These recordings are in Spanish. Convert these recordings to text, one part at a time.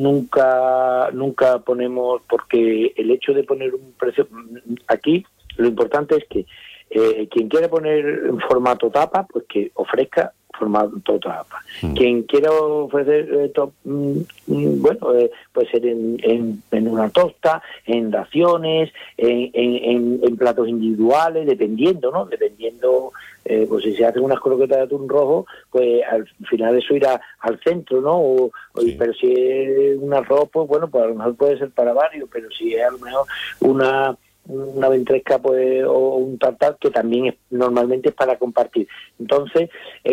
nunca ponemos, porque el hecho de poner un precio aquí, lo importante es que quien quiera poner en formato tapa, pues que ofrezca formato tapa. Quien quiera ofrecer puede ser en una tosta, en raciones, en platos individuales, dependiendo, ¿no? Pues si se hacen unas croquetas de atún rojo, pues al final eso irá al centro, ¿no? Sí. Pero si es un arroz, pues bueno, pues a lo mejor puede ser para varios, pero si es a lo mejor una ventresca, pues, o un tartar, que también normalmente es para compartir. Entonces,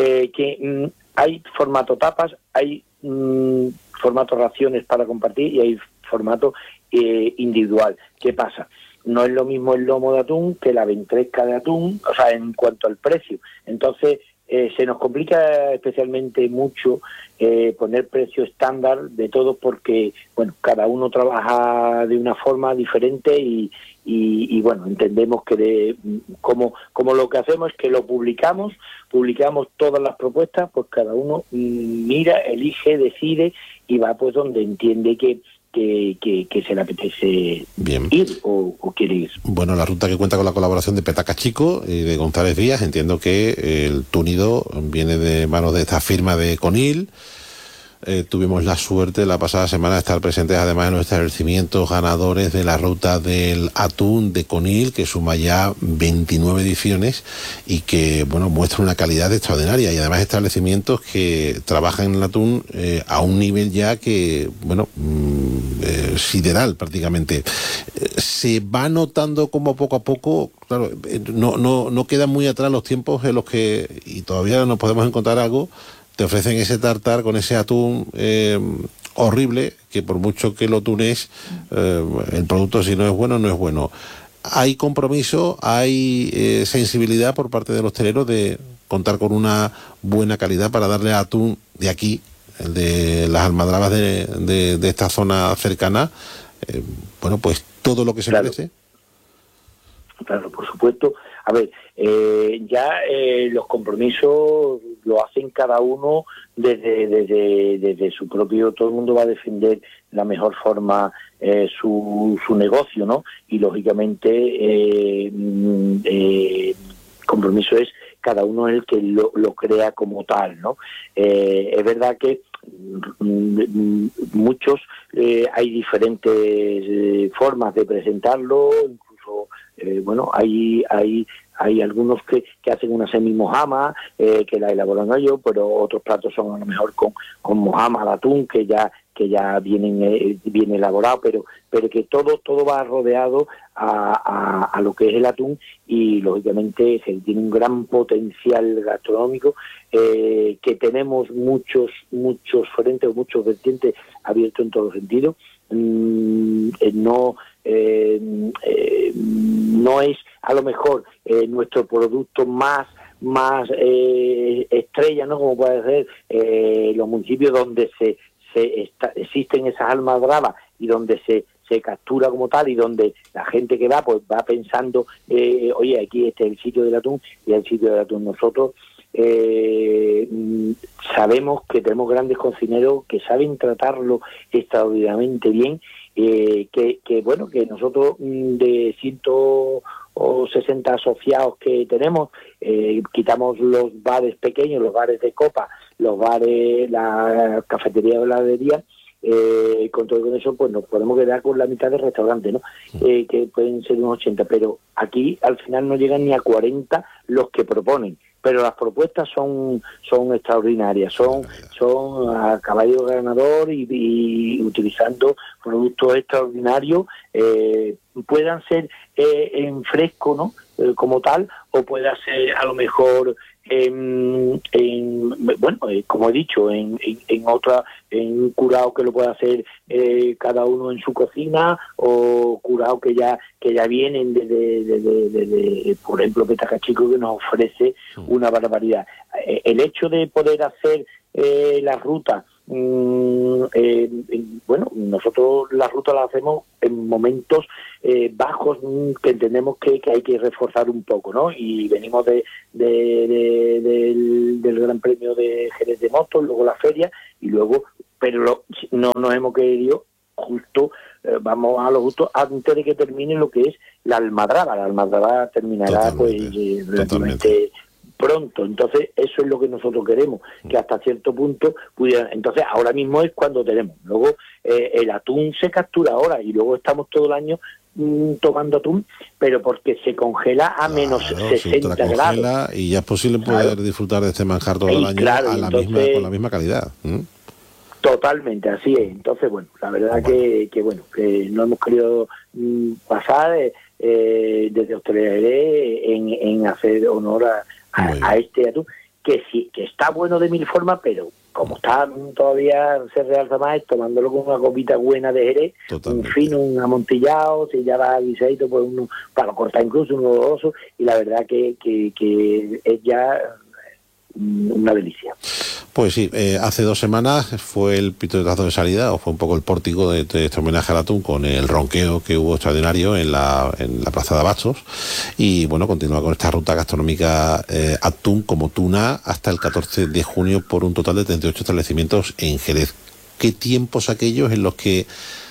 hay formato tapas, hay formato raciones para compartir y hay formato individual. ¿Qué pasa? No es lo mismo el lomo de atún que la ventresca de atún, o sea, en cuanto al precio. Entonces, se nos complica especialmente mucho poner precio estándar de todo, porque, bueno, cada uno trabaja de una forma diferente y bueno, entendemos que como lo que hacemos es que lo publicamos todas las propuestas, pues cada uno mira, elige, decide y va pues donde entiende que se le apetece ir o quiere ir. Bueno, la ruta que cuenta con la colaboración de Petaca Chico y de González Díaz, entiendo que el túnido viene de manos de esta firma de Conil. Tuvimos la suerte la pasada semana de estar presentes además en los establecimientos ganadores de la ruta del atún de Conil, que suma ya 29 ediciones y que, bueno, muestra una calidad extraordinaria, y además establecimientos que trabajan en el atún a un nivel ya que, bueno, sideral prácticamente. Se va notando como poco a poco, claro, no quedan muy atrás los tiempos en los que, y todavía nos podemos encontrar algo, te ofrecen ese tartar con ese atún horrible, que por mucho que lo tunes, el producto, si no es bueno, no es bueno. Hay compromiso, hay sensibilidad por parte del hostelero de contar con una buena calidad para darle atún de aquí, el de las almadrabas de esta zona cercana, bueno, pues todo lo que se merece. Claro, por supuesto. A ver, los compromisos lo hacen cada uno desde su propio. Todo el mundo va a defender la mejor forma su negocio, ¿no? Y lógicamente compromiso es cada uno el que lo crea como tal, ¿no? Es verdad que muchos hay diferentes formas de presentarlo, incluso bueno, hay algunos que hacen una semi-mojama, que la elaboran ellos, pero otros platos son a lo mejor con mojama de atún, que ya viene elaborado, pero que todo va rodeado a lo que es el atún, y lógicamente tiene un gran potencial gastronómico, que tenemos muchos frentes, muchos vertientes abiertos en todos los sentidos. No es a lo mejor nuestro producto más estrella, ¿no? Como puede ser los municipios donde existen esas almadrabas y donde se captura como tal, y donde la gente que va pues va pensando, oye, aquí este es el sitio del atún, y el sitio del atún. Nosotros sabemos que tenemos grandes cocineros que saben tratarlo extraordinariamente bien, que bueno, que nosotros de 160 asociados que tenemos, quitamos los bares pequeños, los bares de copa, los bares, la cafetería o la heladería, con todo con eso pues nos podemos quedar con la mitad del restaurante, ¿no? Que pueden ser unos 80, pero aquí al final no llegan ni a 40 los que proponen, pero las propuestas son extraordinarias, son a caballo ganador, y utilizando productos extraordinarios, puedan ser en fresco, ¿no? Como tal, o pueda ser a lo mejor como he dicho, en un curado que lo pueda hacer cada uno en su cocina, o curado que ya vienen de por ejemplo, Petaca Chico, que nos ofrece una barbaridad. El hecho de poder hacer la ruta, bueno, nosotros la ruta la hacemos en momentos bajos, que entendemos que hay que reforzar un poco, ¿no? Y venimos del Gran Premio de Jerez de Motos, luego la feria, y luego pero no nos hemos querido justo, vamos a lo justo antes de que termine lo que es la almadraba. La almadraba terminará relativamente pronto. Entonces eso es lo que nosotros queremos, que hasta cierto punto pudiera. Entonces ahora mismo es cuando tenemos. Luego el atún se captura ahora y luego estamos todo el año tomando atún, pero porque se congela a menos 60 grados. Y ya es posible poder disfrutar de este manjar todo el año con la misma calidad. Totalmente, así es. Entonces, bueno, la verdad que no hemos querido pasar desde Hostelería en hacer honor a este atún, que sí, que está bueno de mil formas, pero como está todavía se realza más, tomándolo con una copita buena de Jerez, un fino, un amontillado, si ya va guisadito, pues uno para cortar incluso un oloroso, y la verdad que es ya una delicia. Pues sí, hace 2 semanas fue el pistoletazo de salida, o fue un poco el pórtico de este homenaje al atún, con el ronqueo que hubo extraordinario en la plaza de Abastos, y bueno, continúa con esta ruta gastronómica atún como tuna hasta el 14 de junio por un total de 38 establecimientos en Jerez. ¿Qué tiempos aquellos en los que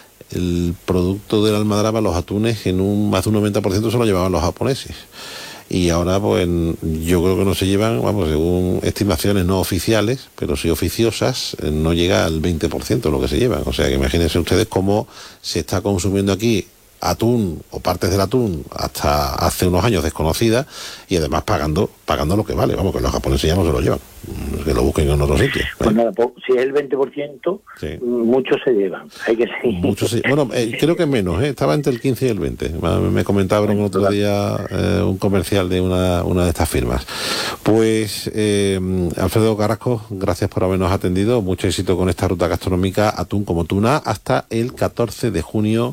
el producto de la almadraba, los atunes, en más de un 90% se lo llevaban los japoneses? Y ahora pues yo creo que no se llevan, según estimaciones no oficiales, pero sí oficiosas, no llega al 20% lo que se llevan. O sea que imagínense ustedes cómo se está consumiendo aquí atún o partes del atún hasta hace unos años desconocida, y además pagando lo que vale. Que los japoneses ya no se lo llevan, que lo busquen en otro sitio. Pues nada, si es el 20%, sí, muchos se llevan. Hay que seguir. Creo que menos, estaba entre el 15 y el 20. Me comentaron otro día un comercial de una de estas firmas. Pues Alfredo Carrasco, gracias por habernos atendido. Mucho éxito con esta ruta gastronómica atún como tuna hasta el 14 de junio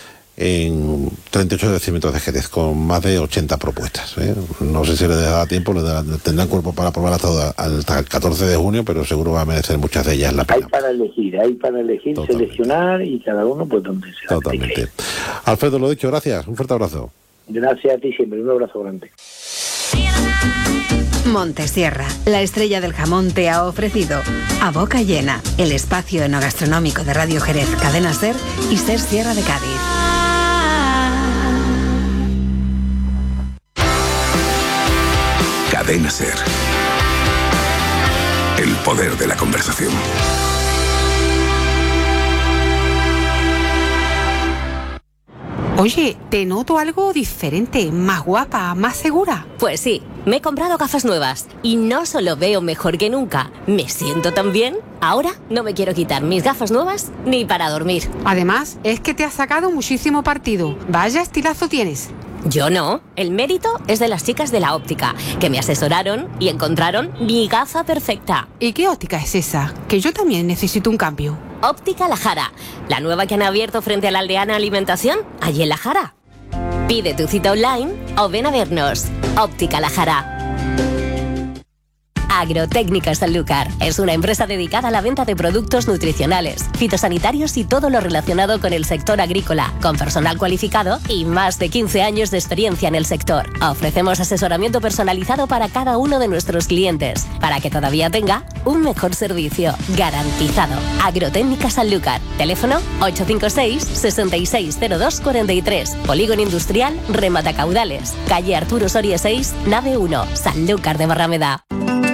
en 38 establecimientos de Jerez, con más de 80 propuestas. No sé si le dará tiempo, tendrán cuerpo para probar hasta el 14 de junio, pero seguro va a merecer muchas de ellas la pena. Hay para elegir, totalmente, seleccionar, y cada uno pues donde sea. Totalmente. Alfredo, lo dicho, gracias, un fuerte abrazo. Gracias a ti siempre, un abrazo grande. Montesierra, la estrella del jamón, te ha ofrecido A Boca Llena, el espacio enogastronómico de Radio Jerez, Cadena SER y SER Sierra de Cádiz. Cadena SER. El poder de la conversación. Oye, te noto algo diferente, más guapa, más segura. Pues sí, me he comprado gafas nuevas y no solo veo mejor que nunca, me siento tan bien. Ahora no me quiero quitar mis gafas nuevas ni para dormir. Además, es que te has sacado muchísimo partido. Vaya estilazo tienes. Yo no, el mérito es de las chicas de la óptica, que me asesoraron y encontraron mi gafa perfecta. ¿Y qué óptica es esa? Que yo también necesito un cambio. Óptica La Jara, la nueva que han abierto frente a la Aldeana Alimentación, allí en La Jara. Pide tu cita online o ven a vernos. Óptica La Jara. Agrotécnica Sanlúcar es una empresa dedicada a la venta de productos nutricionales, fitosanitarios y todo lo relacionado con el sector agrícola, con personal cualificado y más de 15 años de experiencia en el sector. Ofrecemos asesoramiento personalizado para cada uno de nuestros clientes, para que todavía tenga un mejor servicio, garantizado. Agrotécnica Sanlúcar, teléfono 856 660243, Polígono Industrial Rematacaudales, calle Arturo Soria 6, nave 1, Sanlúcar de Barrameda.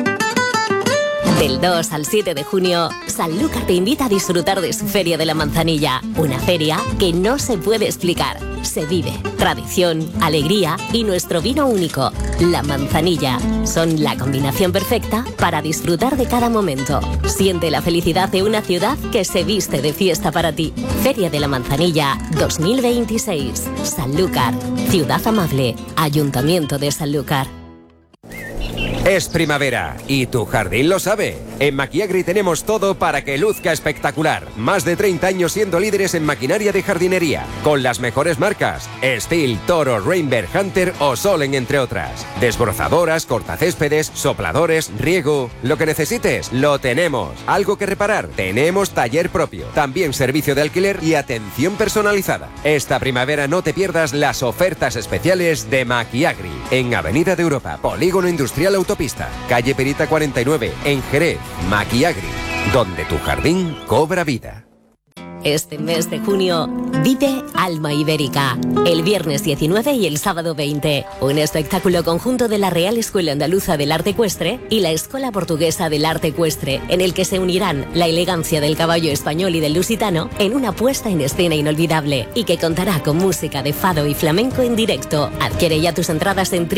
Del 2 al 7 de junio, Sanlúcar te invita a disfrutar de su Feria de la Manzanilla, una feria que no se puede explicar. Se vive tradición, alegría y nuestro vino único, la Manzanilla. Son la combinación perfecta para disfrutar de cada momento. Siente la felicidad de una ciudad que se viste de fiesta para ti. Feria de la Manzanilla 2026. Sanlúcar, ciudad amable, Ayuntamiento de Sanlúcar. Es primavera y tu jardín lo sabe. En Maquiagri tenemos todo para que luzca espectacular. Más de 30 años siendo líderes en maquinaria de jardinería, con las mejores marcas: Steel, Toro, Rainberg, Hunter o Solen, entre otras. Desbrozadoras, cortacéspedes, sopladores, riego. Lo que necesites, lo tenemos. ¿Algo que reparar? Tenemos taller propio. También servicio de alquiler y atención personalizada. Esta primavera no te pierdas las ofertas especiales de Maquiagri. En Avenida de Europa, Polígono Industrial Autopista, calle Perita 49, en Jerez. Maquiagri, donde tu jardín cobra vida. Este mes de junio, vive Alma Ibérica. El viernes 19 y el sábado 20. Un espectáculo conjunto de la Real Escuela Andaluza del Arte Ecuestre y la Escuela Portuguesa del Arte Ecuestre, en el que se unirán la elegancia del caballo español y del lusitano en una puesta en escena inolvidable y que contará con música de fado y flamenco en directo. Adquiere ya tus entradas en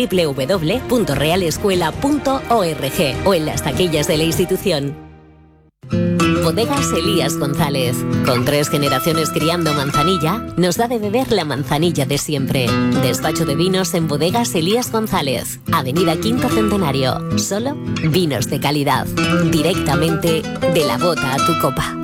www.realescuela.org o en las taquillas de la institución. Bodegas Elías González. Con 3 generaciones criando manzanilla, nos da de beber la manzanilla de siempre. Despacho de vinos en Bodegas Elías González. Avenida Quinto Centenario. Solo vinos de calidad. Directamente de la bota a tu copa.